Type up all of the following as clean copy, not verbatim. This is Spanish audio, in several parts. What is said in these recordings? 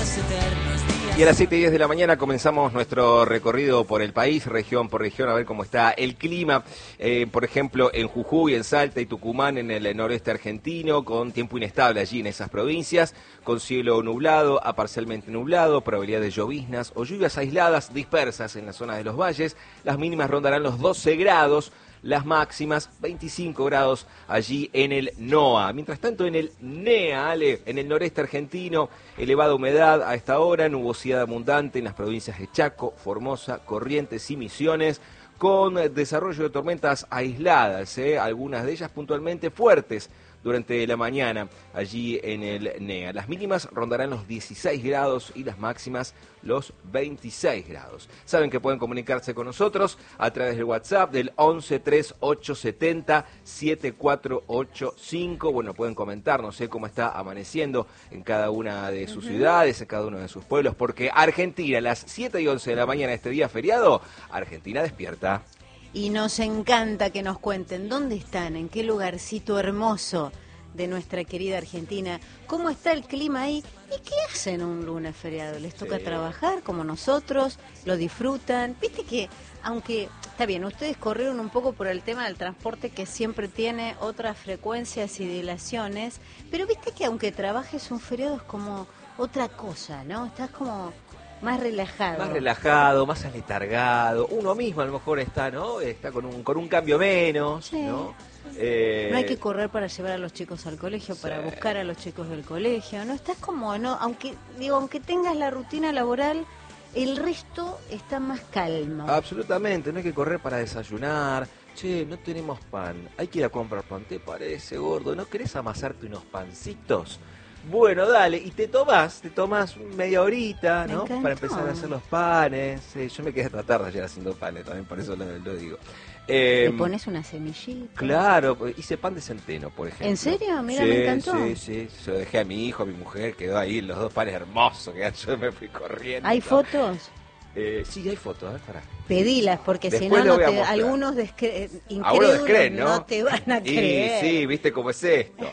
Y a las 7:10 de la mañana comenzamos nuestro recorrido por el país, región por región, a ver cómo está el clima. Por ejemplo, en Jujuy, en Salta y Tucumán, en el noroeste argentino, con tiempo inestable allí en esas provincias, con cielo nublado a parcialmente nublado, probabilidad de lloviznas o lluvias aisladas dispersas en la zona de los valles. Las mínimas rondarán los 12 grados. Las máximas 25 grados allí en el NOA. Mientras tanto en el NEA, Ale, en el noreste argentino, elevada humedad a esta hora, nubosidad abundante en las provincias de Chaco, Formosa, Corrientes y Misiones, con desarrollo de tormentas aisladas, algunas de ellas puntualmente fuertes durante la mañana allí en el NEA. Las mínimas rondarán los 16 grados y las máximas los 26 grados. Saben que pueden comunicarse con nosotros a través del WhatsApp del 11 3870 7485. Bueno, pueden comentarnos cómo está amaneciendo en cada una de sus ciudades, en cada uno de sus pueblos, porque Argentina, a las 7:11 de la mañana este día feriado, Argentina despierta. Y nos encanta que nos cuenten dónde están, en qué lugarcito hermoso de nuestra querida Argentina, cómo está el clima ahí y qué hacen un lunes feriado. ¿Les toca trabajar como nosotros? ¿Lo disfrutan? Viste que, aunque está bien, ustedes corrieron un poco por el tema del transporte que siempre tiene otras frecuencias y dilaciones, pero viste que aunque trabajes un feriado es como otra cosa, ¿no? Estás como más relajado. Más relajado, más aletargado. Uno mismo a lo mejor está, ¿no? Está con un cambio menos, sí, ¿no? No hay que correr para llevar a los chicos al colegio, para buscar a los chicos del colegio, ¿no? Estás como, no, aunque tengas la rutina laboral, el resto está más calmo. Absolutamente, no hay que correr para desayunar. Che, no tenemos pan, hay que ir a comprar pan, ¿te parece, gordo? ¿No querés amasarte unos pancitos? Bueno, dale, y te tomás media horita, ¿no? Para empezar a hacer los panes. Yo me quedé hasta tarde ayer haciendo panes, también por eso lo digo. ¿Le pones una semillita? Claro, hice pan de centeno, por ejemplo. ¿En serio? Mira, me encantó. Sí, se lo dejé a mi hijo, a mi mujer, quedó ahí, los dos panes hermosos, que yo me fui corriendo. ¿Hay fotos? Sí, hay fotos, a ver, pará. Pedilas, porque si después no, algunos incrédulos descreen, no te van a creer. Sí, viste cómo es esto.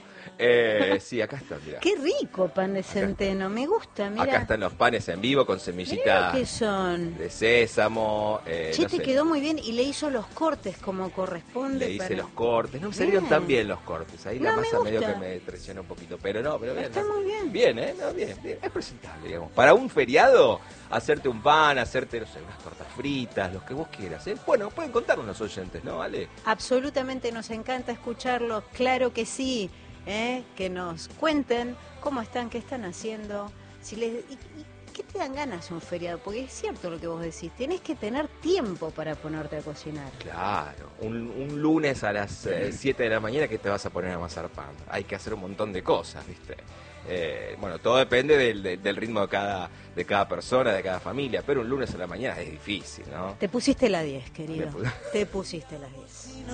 Sí, acá está, mirá. Qué rico pan de centeno, me gusta, mira. Acá están los panes en vivo con semillitas ¿qué son? de sésamo. Che, te quedó muy bien y le hizo los cortes como corresponde. Le hice los cortes, no me salieron tan bien los cortes. Ahí la masa medio que me traicionó un poquito, pero bien. Está muy bien. Bien, bien. Es presentable, digamos. Para un feriado, hacerte un pan, hacerte, no sé, unas tortas fritas, lo que vos quieras. Bueno, pueden contarnos los oyentes, ¿no, Ale? Absolutamente, nos encanta escucharlos, claro que sí. Que nos cuenten cómo están, qué están haciendo, y qué te dan ganas un feriado, porque es cierto lo que vos decís, tenés que tener tiempo para ponerte a cocinar. Claro, un lunes a las 7 de la mañana que te vas a poner a amasar pan, hay que hacer un montón de cosas, ¿viste? Bueno, todo depende del ritmo de cada persona, de cada familia, pero un lunes a la mañana es difícil, ¿no? Te pusiste la 10, querido, te pusiste la 10.